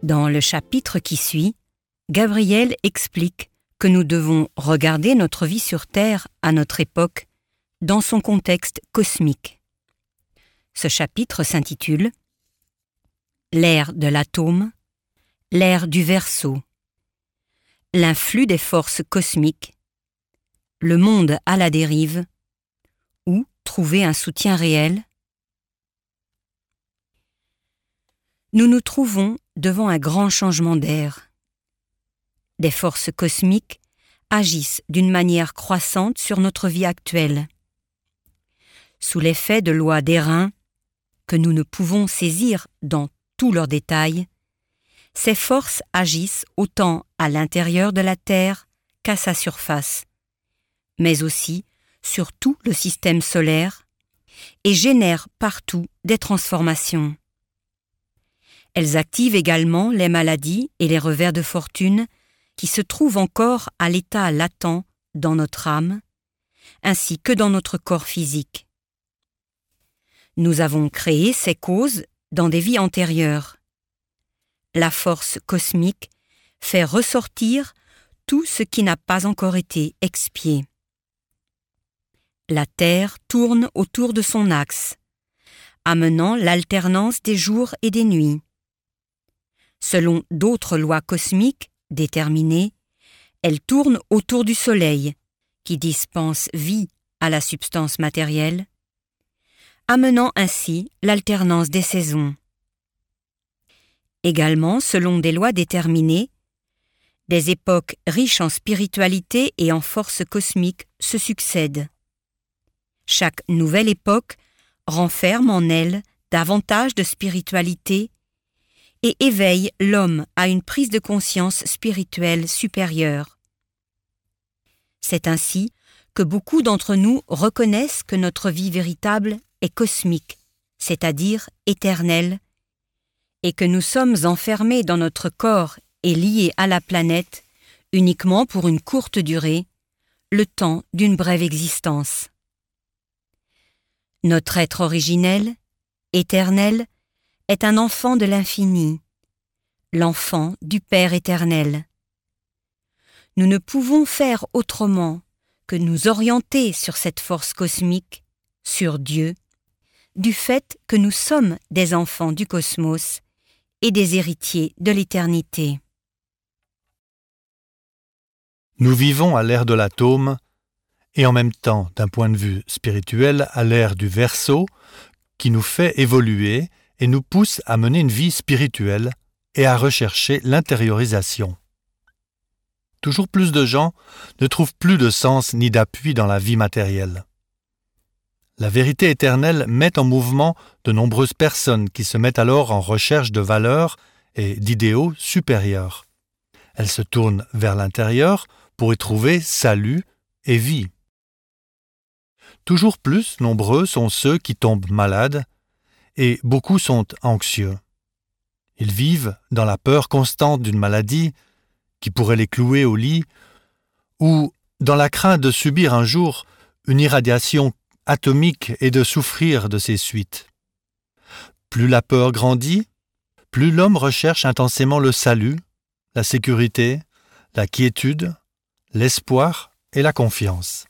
Dans le chapitre qui suit, Gabriel explique que nous devons regarder notre vie sur Terre à notre époque dans son contexte cosmique. Ce chapitre s'intitule « L'ère de l'atome, l'ère du Verseau, l'influx des forces cosmiques, le monde à la dérive, ou trouver un soutien réel ». Nous nous trouvons devant un grand changement d'ère. Des forces cosmiques agissent d'une manière croissante sur notre vie actuelle. Sous l'effet de lois d'airain, que nous ne pouvons saisir dans tous leurs détails, ces forces agissent autant à l'intérieur de la Terre qu'à sa surface, mais aussi sur tout le système solaire et génèrent partout des transformations. Elles activent également les maladies et les revers de fortune qui se trouvent encore à l'état latent dans notre âme, ainsi que dans notre corps physique. Nous avons créé ces causes dans des vies antérieures. La force cosmique fait ressortir tout ce qui n'a pas encore été expié. La Terre tourne autour de son axe, amenant l'alternance des jours et des nuits. Selon d'autres lois cosmiques déterminées, elle tourne autour du Soleil, qui dispense vie à la substance matérielle, amenant ainsi l'alternance des saisons. Également, selon des lois déterminées, des époques riches en spiritualité et en force cosmique se succèdent. Chaque nouvelle époque renferme en elle davantage de spiritualité et éveille l'homme à une prise de conscience spirituelle supérieure. C'est ainsi que beaucoup d'entre nous reconnaissent que notre vie véritable est cosmique, c'est-à-dire éternelle, et que nous sommes enfermés dans notre corps et liés à la planète uniquement pour une courte durée, le temps d'une brève existence. Notre être originel, éternel, est un enfant de l'infini, l'enfant du Père éternel. Nous ne pouvons faire autrement que nous orienter sur cette force cosmique, sur Dieu, du fait que nous sommes des enfants du cosmos et des héritiers de l'éternité. Nous vivons à l'ère de l'atome et en même temps, d'un point de vue spirituel, à l'ère du Verseau qui nous fait évoluer et nous pousse à mener une vie spirituelle et à rechercher l'intériorisation. Toujours plus de gens ne trouvent plus de sens ni d'appui dans la vie matérielle. La vérité éternelle met en mouvement de nombreuses personnes qui se mettent alors en recherche de valeurs et d'idéaux supérieurs. Elles se tournent vers l'intérieur pour y trouver salut et vie. Toujours plus nombreux sont ceux qui tombent malades et beaucoup sont anxieux. Ils vivent dans la peur constante d'une maladie qui pourrait les clouer au lit ou dans la crainte de subir un jour une irradiation atomique et de souffrir de ses suites. Plus la peur grandit, plus l'homme recherche intensément le salut, la sécurité, la quiétude, l'espoir et la confiance.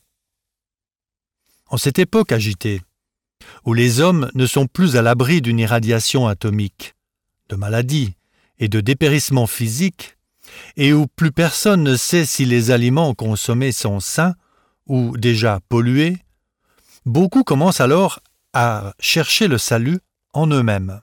En cette époque agitée, où les hommes ne sont plus à l'abri d'une irradiation atomique, de maladies et de dépérissement physique, et où plus personne ne sait si les aliments consommés sont sains ou déjà pollués, beaucoup commencent alors à chercher le salut en eux-mêmes.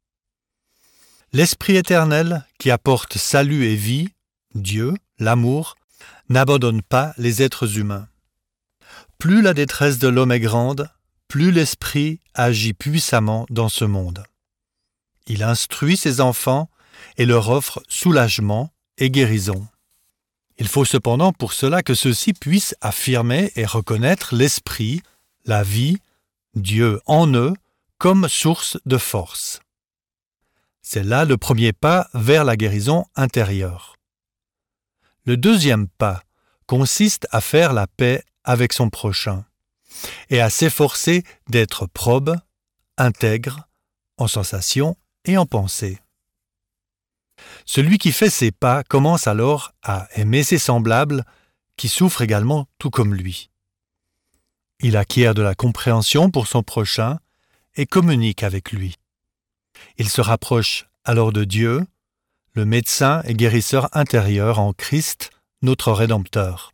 L'Esprit éternel, qui apporte salut et vie, Dieu, l'amour, n'abandonne pas les êtres humains. Plus la détresse de l'homme est grande, plus l'Esprit agit puissamment dans ce monde. Il instruit ses enfants et leur offre soulagement et guérison. Il faut cependant pour cela que ceux-ci puissent affirmer et reconnaître l'Esprit, la vie, Dieu en eux, comme source de force. C'est là le premier pas vers la guérison intérieure. Le deuxième pas consiste à faire la paix avec son prochain et à s'efforcer d'être probe, intègre, en sensation et en pensée. Celui qui fait ces pas commence alors à aimer ses semblables qui souffrent également tout comme lui. Il acquiert de la compréhension pour son prochain et communique avec lui. Il se rapproche alors de Dieu, le médecin et guérisseur intérieur en Christ, notre Rédempteur.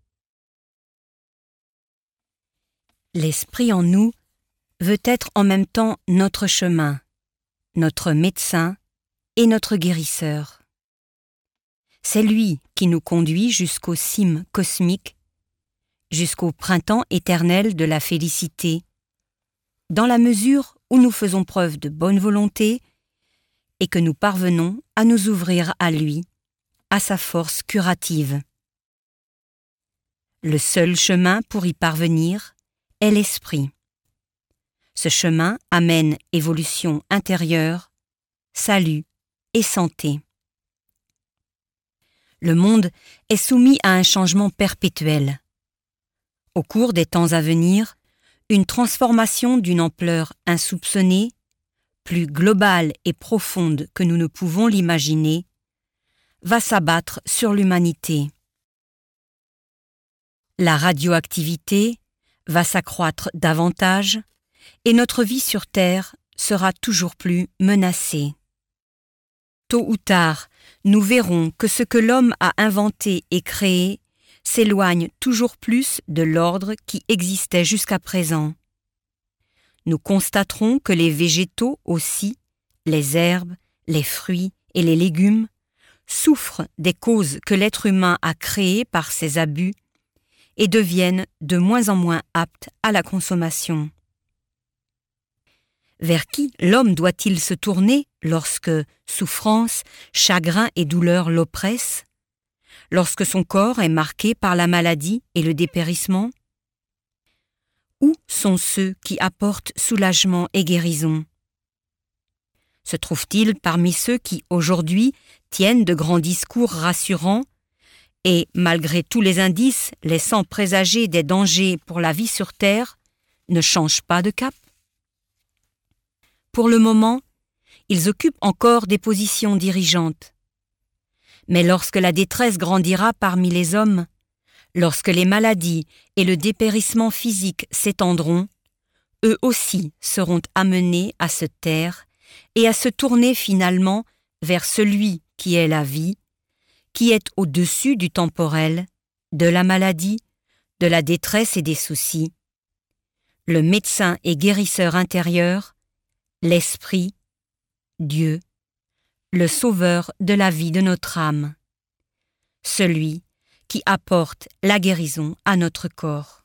L'Esprit en nous veut être en même temps notre chemin, notre médecin et notre guérisseur. C'est lui qui nous conduit jusqu'aux cimes cosmiques, jusqu'au printemps éternel de la félicité, dans la mesure où nous faisons preuve de bonne volonté et que nous parvenons à nous ouvrir à lui, à sa force curative. Le seul chemin pour y parvenir est l'esprit. Ce chemin amène évolution intérieure, salut et santé. Le monde est soumis à un changement perpétuel. Au cours des temps à venir, une transformation d'une ampleur insoupçonnée, plus globale et profonde que nous ne pouvons l'imaginer, va s'abattre sur l'humanité. La radioactivité va s'accroître davantage et notre vie sur Terre sera toujours plus menacée. Tôt ou tard, nous verrons que ce que l'homme a inventé et créé s'éloigne toujours plus de l'ordre qui existait jusqu'à présent. Nous constaterons que les végétaux aussi, les herbes, les fruits et les légumes, souffrent des causes que l'être humain a créées par ses abus et deviennent de moins en moins aptes à la consommation. Vers qui l'homme doit-il se tourner lorsque souffrance, chagrin et douleur l'oppressent, lorsque son corps est marqué par la maladie et le dépérissement? Où sont ceux qui apportent soulagement et guérison? Se trouve-t-il parmi ceux qui, aujourd'hui, tiennent de grands discours rassurants et, malgré tous les indices laissant présager des dangers pour la vie sur Terre, ne changent pas de cap? Pour le moment, ils occupent encore des positions dirigeantes. Mais lorsque la détresse grandira parmi les hommes, lorsque les maladies et le dépérissement physique s'étendront, eux aussi seront amenés à se taire et à se tourner finalement vers celui qui est la vie, qui est au-dessus du temporel, de la maladie, de la détresse et des soucis. Le médecin et guérisseur intérieur, l'Esprit, Dieu, le Sauveur de la vie de notre âme, celui qui apporte la guérison à notre corps.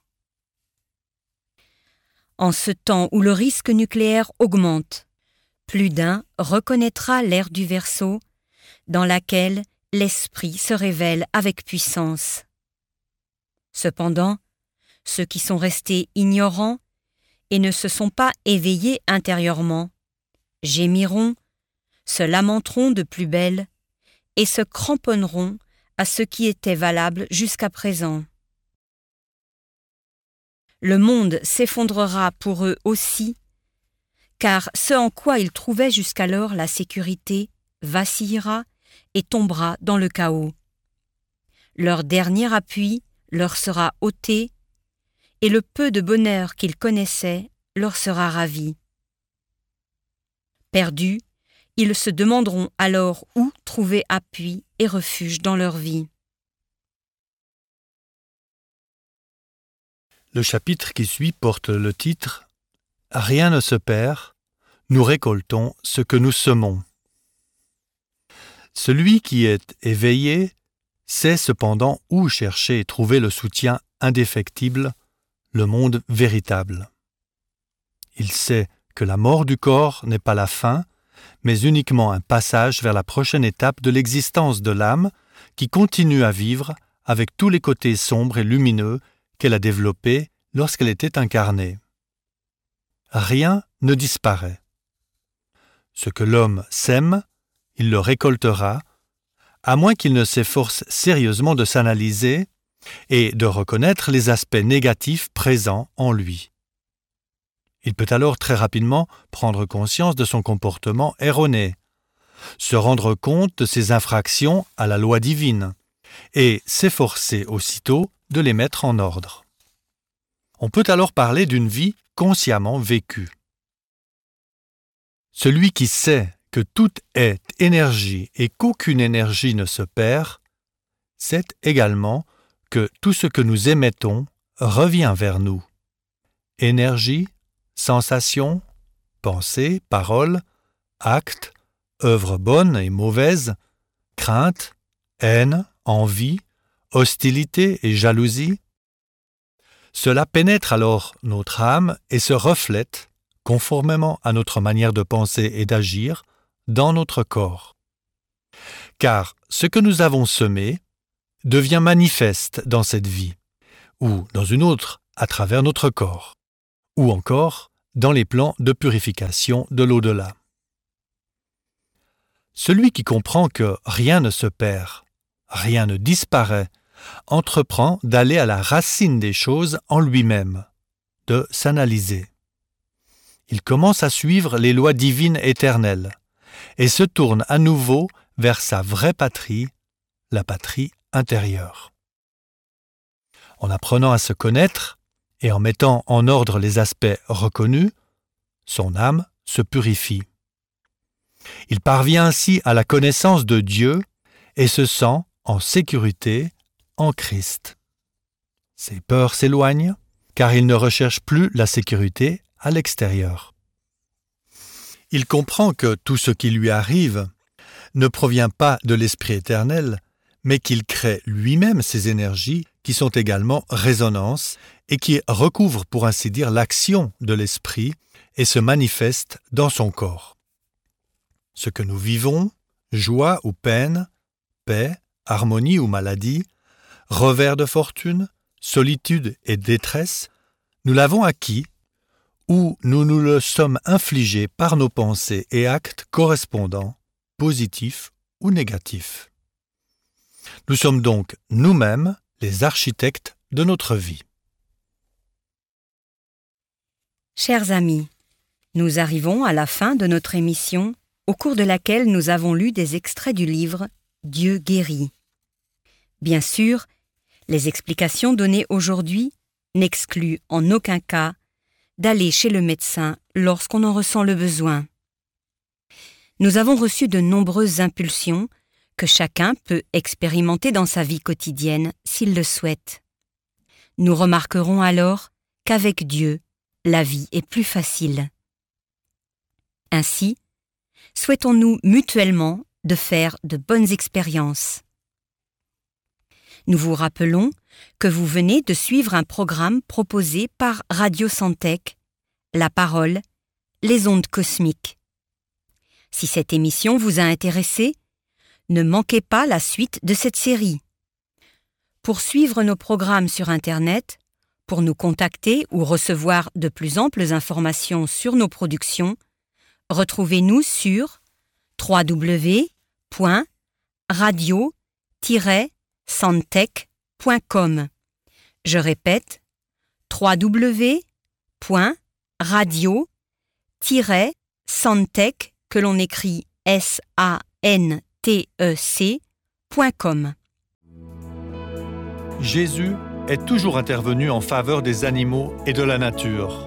En ce temps où le risque nucléaire augmente, plus d'un reconnaîtra l'ère du Verseau dans laquelle l'Esprit se révèle avec puissance. Cependant, ceux qui sont restés ignorants et ne se sont pas éveillés intérieurement gémiront, se lamenteront de plus belle et se cramponneront à ce qui était valable jusqu'à présent. Le monde s'effondrera pour eux aussi, car ce en quoi ils trouvaient jusqu'alors la sécurité vacillera et tombera dans le chaos. Leur dernier appui leur sera ôté, et le peu de bonheur qu'ils connaissaient leur sera ravi. Perdus, ils se demanderont alors où trouver appui et refuge dans leur vie. Le chapitre qui suit porte le titre « Rien ne se perd, nous récoltons ce que nous semons ». Celui qui est éveillé sait cependant où chercher et trouver le soutien indéfectible, le monde véritable. Il sait que la mort du corps n'est pas la fin, mais uniquement un passage vers la prochaine étape de l'existence de l'âme qui continue à vivre avec tous les côtés sombres et lumineux qu'elle a développés lorsqu'elle était incarnée. Rien ne disparaît. Ce que l'homme sème, il le récoltera, à moins qu'il ne s'efforce sérieusement de s'analyser et de reconnaître les aspects négatifs présents en lui. Il peut alors très rapidement prendre conscience de son comportement erroné. se rendre compte de ses infractions à la loi divine et s'efforcer aussitôt de les mettre en ordre. On peut alors parler d'une vie consciemment vécue. Celui qui sait que tout est énergie et qu'aucune énergie ne se perd, sait également que tout ce que nous émettons revient vers nous. Énergie, sensation, pensée, parole, acte, œuvres bonnes et mauvaises, crainte, haine, envie, hostilité et jalousie. Cela pénètre alors notre âme et se reflète, conformément à notre manière de penser et d'agir, dans notre corps. Car ce que nous avons semé devient manifeste dans cette vie, ou dans une autre à travers notre corps, ou encore dans les plans de purification de l'au-delà. Celui qui comprend que rien ne se perd, rien ne disparaît, entreprend d'aller à la racine des choses en lui-même, de s'analyser. Il commence à suivre les lois divines éternelles et se tourne à nouveau vers sa vraie patrie, la patrie intérieure. En apprenant à se connaître et en mettant en ordre les aspects reconnus, son âme se purifie. Il parvient ainsi à la connaissance de Dieu et se sent en sécurité en Christ. Ses peurs s'éloignent, car il ne recherche plus la sécurité à l'extérieur. Il comprend que tout ce qui lui arrive ne provient pas de l'Esprit éternel, mais qu'il crée lui-même ces énergies qui sont également résonances et qui recouvrent pour ainsi dire l'action de l'Esprit et se manifestent dans son corps. Ce que nous vivons, joie ou peine, paix, harmonie ou maladie, revers de fortune, solitude et détresse, nous l'avons acquis ou nous nous le sommes infligés par nos pensées et actes correspondants, positifs ou négatifs. Nous sommes donc nous-mêmes les architectes de notre vie. Chers amis, nous arrivons à la fin de notre émission, au cours de laquelle nous avons lu des extraits du livre « Dieu guérit ». Bien sûr, les explications données aujourd'hui n'excluent en aucun cas d'aller chez le médecin lorsqu'on en ressent le besoin. Nous avons reçu de nombreuses impulsions que chacun peut expérimenter dans sa vie quotidienne s'il le souhaite. Nous remarquerons alors qu'avec Dieu, la vie est plus facile. Ainsi, souhaitons-nous mutuellement de faire de bonnes expériences. Nous vous rappelons que vous venez de suivre un programme proposé par Radio Santec, La Parole, les ondes cosmiques. Si cette émission vous a intéressé, ne manquez pas la suite de cette série. Pour suivre nos programmes sur Internet, pour nous contacter ou recevoir de plus amples informations sur nos productions, retrouvez-nous sur www.radio-santec.com. Je répète, www.radio-santec, que l'on écrit SANTEC.com. Jésus est toujours intervenu en faveur des animaux et de la nature.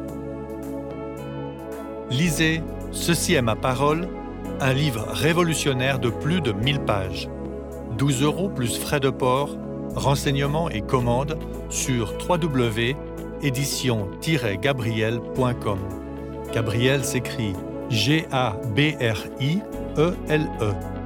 Lisez « Ceci est ma parole », un livre révolutionnaire de plus de 1000 pages. 12 € plus frais de port, renseignements et commandes sur www.edition-gabriel.com. Gabriel s'écrit Gabrielle.